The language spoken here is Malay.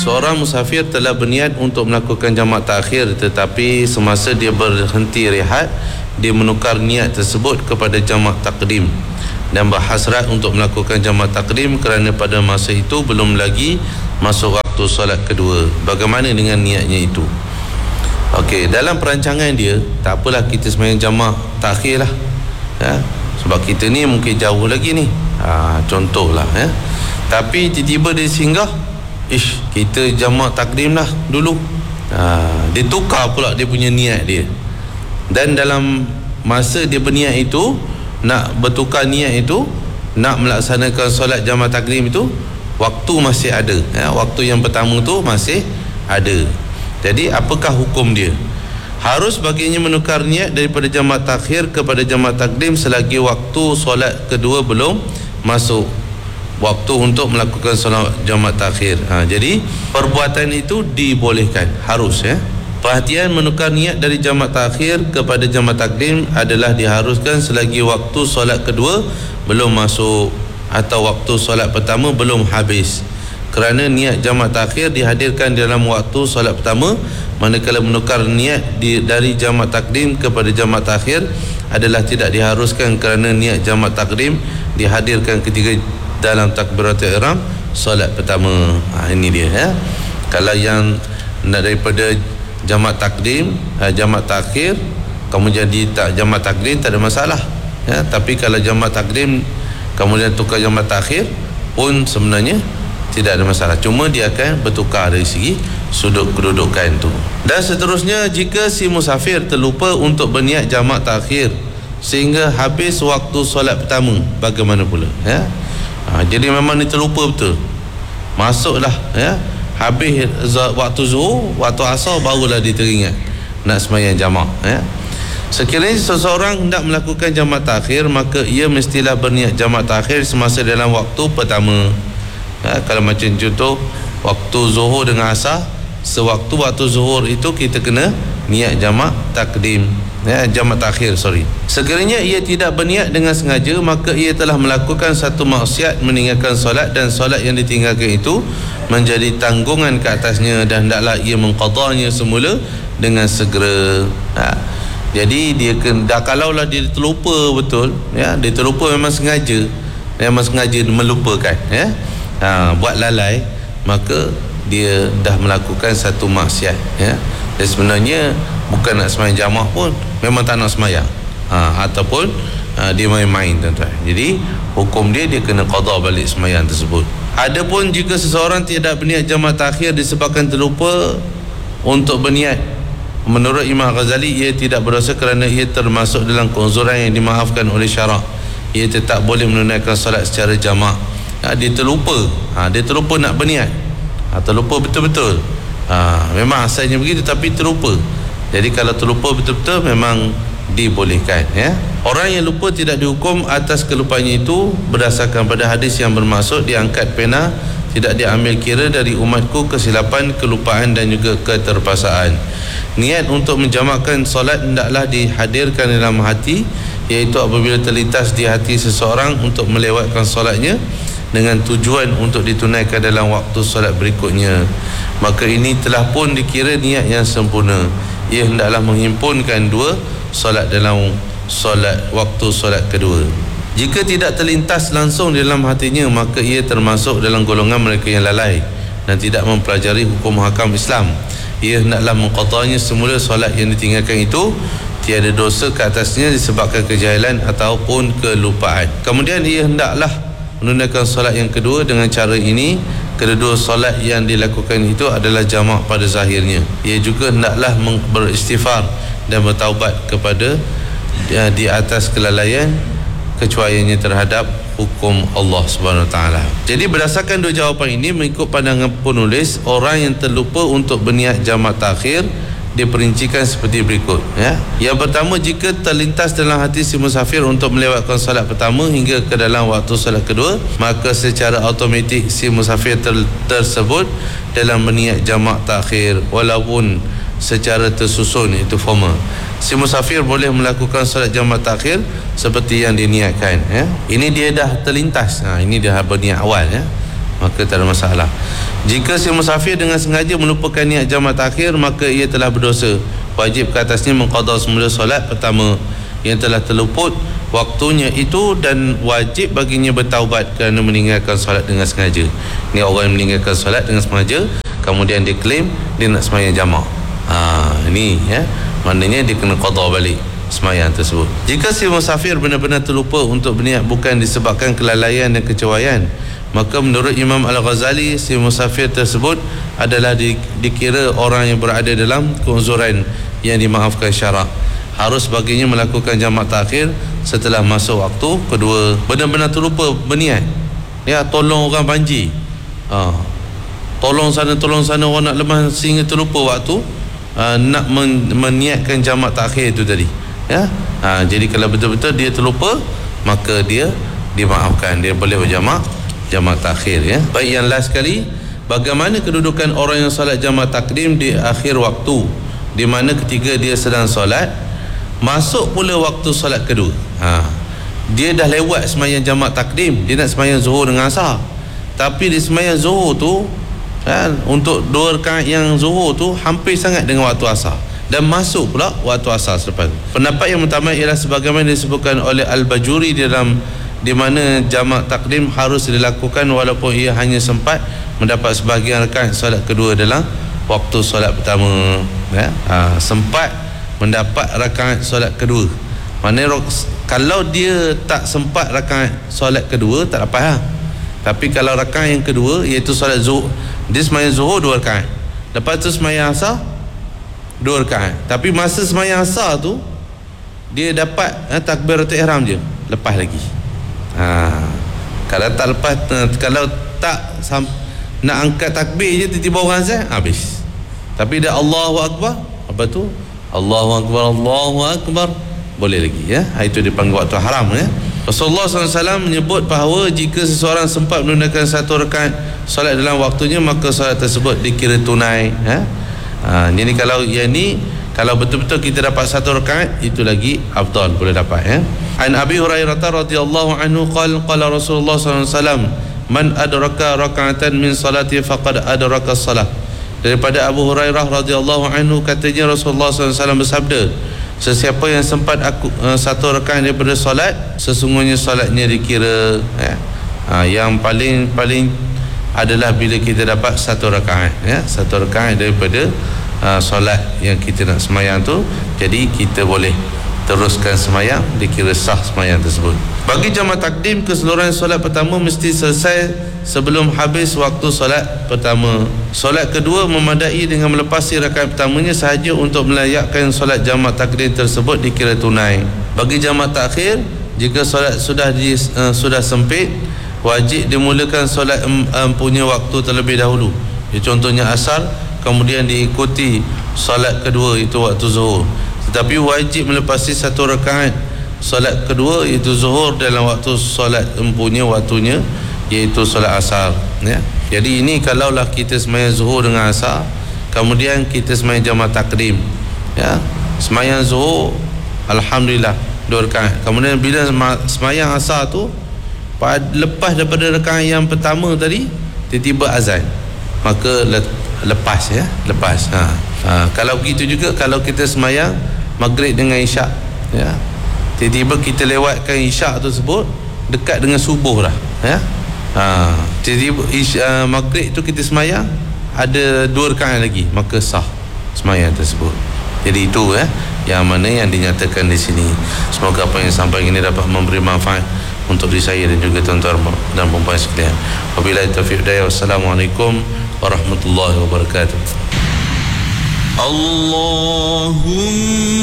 Seorang musafir telah berniat untuk melakukan jamak takhir, tetapi semasa dia berhenti rehat, dia menukar niat tersebut kepada jamak takdim dan berhasrat untuk melakukan jamak takdim kerana pada masa itu belum lagi masuk waktu solat kedua. Bagaimana dengan niatnya itu? Okey, dalam perancangan dia, tak apalah kita sembahyang jamak takhir lah, ya? Sebab kita ni mungkin jauh lagi ni, contohlah, ya? Tapi tiba-tiba dia singgah, kita jamak takdim lah dulu. Dia tukar pula dia punya niat dia. Dan dalam masa dia berniat itu, nak bertukar niat itu, nak melaksanakan solat jamak takdim itu, waktu masih ada, ya? Waktu yang pertama tu masih ada. Jadi apakah hukum dia? Harus baginya menukar niat daripada jamak takhir kepada jamak takdim selagi waktu solat kedua belum masuk waktu untuk melakukan solat jamak takhir. Jadi perbuatan itu dibolehkan, harus, ya. Perhatian, menukar niat dari jamak takhir kepada jamak takdim adalah diharuskan selagi waktu solat kedua belum masuk atau waktu solat pertama belum habis. Kerana niat jamak takhir dihadirkan dalam waktu solat pertama, manakala menukar niat dari jamak takdim kepada jamak takhir adalah tidak diharuskan kerana niat jamak takdim dihadirkan ketika dalam takbiratul ihram solat pertama. Ini dia, ya. Kalau yang nak daripada jamak takdim, jamak takhir, kamu jadi tak jamak takdim, tak ada masalah, ya. Tapi kalau jamak takdim kemudian tukar jamak takhir pun sebenarnya tidak ada masalah, cuma dia akan bertukar dari segi sudut kedudukan tu. Dan seterusnya, jika si musafir terlupa untuk berniat jamak takhir sehingga habis waktu solat pertama, bagaimana pula, ya? Jadi memang ni terlupa betul, masuklah, ya, habis waktu zuhur, waktu asar, barulah dia teringat nak sembahyang jamak, ya. Sekiranya seseorang hendak melakukan jamak takhir, maka ia mestilah berniat jamak takhir semasa dalam waktu pertama. Kalau macam contoh waktu zuhur dengan asar, sewaktu waktu zuhur itu kita kena niat jamak takdim, ya, jamak takhir, Sekiranya ia tidak berniat dengan sengaja, maka ia telah melakukan satu maksiat meninggalkan solat, dan solat yang ditinggalkan itu menjadi tanggungan ke atasnya, dan hendaklah ia mengqadanya semula dengan segera. Jadi dia kena, kalaulah dia terlupa betul, ya, dia terlupa memang sengaja melupakan, ya, buat lalai, maka dia dah melakukan satu maksiat, ya. Dan sebenarnya bukan nak sembahyang jamak pun, memang tak nak sembahyang, ataupun dia main-main, tuan-tuan. Jadi hukum dia kena qada balik sembahyang tersebut. Adapun jika seseorang tidak berniat jamak takhir disebabkan terlupa untuk berniat, menurut Imam Ghazali ia tidak berdosa kerana ia termasuk dalam keuzuran yang dimaafkan oleh syarak. Ia tetap boleh menunaikan solat secara jamak. Dia terlupa, dia terlupa nak berniat, terlupa betul-betul, memang asalnya begitu tapi terlupa. Jadi kalau terlupa betul-betul memang dibolehkan, ya. Orang yang lupa tidak dihukum atas kelupaannya itu berdasarkan pada hadis yang bermaksud diangkat pena tidak diambil kira dari umatku kesilapan, kelupaan dan juga keterpaksaan. Niat untuk menjamakkan solat hendaklah dihadirkan dalam hati, iaitu apabila terlintas di hati seseorang untuk melewatkan solatnya dengan tujuan untuk ditunaikan dalam waktu solat berikutnya, maka ini telah pun dikira niat yang sempurna. Ia hendaklah menghimpunkan dua solat dalam waktu solat kedua. Jika tidak terlintas langsung dalam hatinya, maka ia termasuk dalam golongan mereka yang lalai dan tidak mempelajari hukum hakam Islam. Ia hendaklah mengqadanya semula solat yang ditinggalkan itu, tiada dosa ke atasnya disebabkan kejahilan ataupun kelupaan. Kemudian ia hendaklah menunaikan solat yang kedua dengan cara ini. Kedua solat yang dilakukan itu adalah jamak pada zahirnya. Ia juga hendaklah beristighfar dan bertaubat kepada di atas kelalaian kecuaiannya terhadap hukum Allah Subhanahu Wa Taala. Jadi berdasarkan dua jawapan ini, mengikut pandangan penulis, orang yang terlupa untuk berniat jamak takhir diperincikan seperti berikut, ya. Yang pertama, jika terlintas dalam hati si musafir untuk melewatkan solat pertama hingga ke dalam waktu solat kedua, maka secara automatik si musafir tersebut dalam berniat jamak takhir walaupun secara tersusun, itu formal. Si musafir boleh melakukan solat jamak takhir seperti yang diniatkan, ya. Ini dia dah terlintas, ini dia berniat awal, ya. maka tak ada masalah. Jika si musafir dengan sengaja melupakan niat jamak takhir, maka ia telah berdosa. Wajib ke atasnya mengqada semula solat pertama yang telah terluput waktunya itu, dan wajib baginya bertaubat kerana meninggalkan solat dengan sengaja. Ni orang yang meninggalkan solat dengan sengaja, kemudian dia claim dia nak sembahyang jamak. Ini ya, maknanya dia kena qada balik sembahyang tersebut. Jika si musafir benar-benar terlupa untuk berniat bukan disebabkan kelalaian dan kecewayan, maka menurut Imam Al-Ghazali, si musafir tersebut adalah dikira orang yang berada dalam keuzuran yang dimaafkan syarak. Harus baginya melakukan jamak takhir setelah masuk waktu kedua. Benar-benar terlupa berniat, ya, tolong orang banjir, tolong sana orang nak lemah sehingga terlupa waktu nak meniatkan jamak takhir itu tadi, ya. Jadi kalau betul-betul dia terlupa, maka dia dimaafkan, dia boleh berjamak takhir, ya. Baik, yang last sekali, bagaimana kedudukan orang yang solat jamak takdim di akhir waktu, di mana ketika dia sedang solat masuk pula waktu solat kedua. Dia dah lewat sembahyang jamak takdim, dia nak sembahyang zuhur dengan asar, tapi di sembahyang zuhur tu untuk 2 rakaat yang zuhur tu hampir sangat dengan waktu asar, dan masuk pula waktu asar selepas. Pendapat yang utama ialah sebagaimana disebutkan oleh Al-Bajuri di mana jamak takdim harus dilakukan walaupun ia hanya sempat mendapat sebahagian rakaat solat kedua dalam waktu solat pertama, ya. Sempat mendapat rakaat solat kedua, maknanya kalau dia tak sempat rakaat solat kedua tak apa, tapi kalau rakaat yang kedua iaitu solat zuhur, dia sembahyang zuhur 2 rakaat, lepas tu sembahyang asar 2 rakaat, tapi masa sembahyang asar tu dia dapat takbiratul ihram je, lepas lagi. Kalau tak lepas, kalau tak nak angkat takbir je tiba-tiba orang azan, habis. Tapi dah Allahu Akbar, apa tu, Allahu Akbar, boleh lagi, ya. Itu dipanggil waktu haram, ya. Rasulullah SAW menyebut bahawa jika seseorang sempat menunaikan 1 rakaat solat dalam waktunya, maka solat tersebut dikira tunai, ya. Jadi kalau yang ni, kalau betul-betul kita dapat 1 rakaat, itu lagi afdal, boleh dapat, ya. An Abi Hurairah radhiyallahu anhu qala Rasulullah SAW, man adraka raka'atan min salati faqad adraka as-salah. Daripada Abu Hurairah radhiyallahu anhu, katanya Rasulullah SAW bersabda, sesiapa yang sempat 1 rakaat daripada solat, sesungguhnya solatnya dikira, ya. Yang paling adalah bila kita dapat 1 rakaat, ya, 1 rakaat daripada solat yang kita nak sembahyang tu, jadi kita boleh teruskan sembahyang, dikira sah sembahyang tersebut. Bagi jamak takdim, keseluruhan solat pertama mesti selesai sebelum habis waktu solat pertama. Solat kedua memadai dengan melepasi rakaat pertamanya sahaja untuk melayakkan solat jamak takdim tersebut dikira tunai. Bagi jamak takhir, jika solat sudah sempit, wajib dimulakan solat punya waktu terlebih dahulu. Contohnya asar, kemudian diikuti solat kedua itu waktu zuhur. Tetapi wajib melepasi 1 rakaat solat kedua iaitu zuhur dalam waktu solat empunya waktunya, iaitu solat asar, ya. Jadi ini kalaulah kita sembahyang zuhur dengan asar, kemudian kita sembahyang jamak takdim, ya. Sembahyang zuhur alhamdulillah 2 rakaat, kemudian bila sembahyang asar tu lepas daripada rakaat yang pertama tadi tiba-tiba azan, maka lepas, ya, lepas. Kalau begitu juga kalau kita sembahyang maghrib dengan isyak, ya, tiba-tiba kita lewatkan isyak tersebut dekat dengan subuh dah, ya. Tiba-tiba maghrib tu kita sembahyang ada 2 rakaat lagi, maka sah sembahyang tersebut. Jadi itu, ya, yang mana yang dinyatakan di sini. Semoga apa yang sampai ini dapat memberi manfaat untuk diri saya dan juga tuan-tuan dan puan-puan sekalian. Wabillahi taufiq hidayah. Wassalamualaikum warahmatullahi wabarakatuh. Allahumma